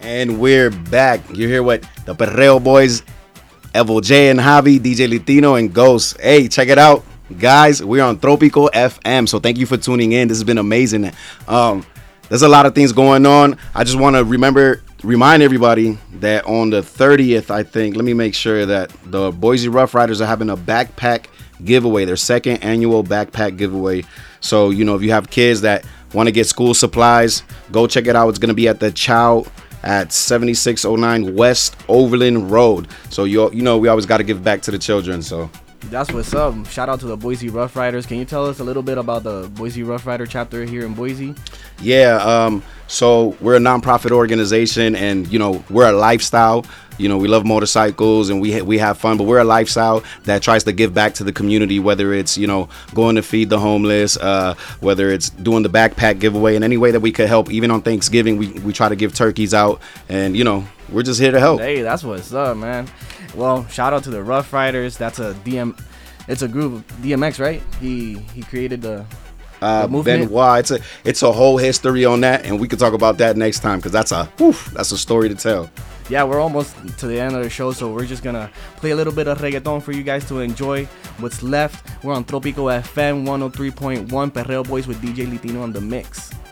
And we're back. You're here with the Perreo Boys, Evo J and Javi, DJ Litino, and Ghost. Hey, check it out. Guys, we're on Tropico FM, so thank you for tuning in. This has been amazing. There's a lot of things going on. I just want to remind everybody that on the 30th, I think, let me make sure that the Boise Rough Riders are having a backpack giveaway, their second annual backpack giveaway. So, if you have kids that want to get school supplies, go check it out. It's going to be at the Chow at 7609 West Overland Road. So, we always got to give back to the children, so. That's what's up. Shout out to the Boise Rough Riders. Can you tell us a little bit about the Boise Rough Rider chapter here in Boise? Yeah, so we're a nonprofit organization, and we're a lifestyle. We love motorcycles and we have fun, but we're a lifestyle that tries to give back to the community, whether it's going to feed the homeless, whether it's doing the backpack giveaway in any way that we could help. Even on Thanksgiving, we try to give turkeys out, and we're just here to help. Hey, that's what's up, man. Well, shout out to the Rough Riders. That's it's a group of DMX, right? He created the movement. Benoit. It's a whole history on that, and we can talk about that next time, because that's a story to tell. Yeah, we're almost to the end of the show, so we're just gonna play a little bit of reggaeton for you guys to enjoy what's left. We're on Tropico FM 103.1, Perreo Boys with DJ Litino on the mix.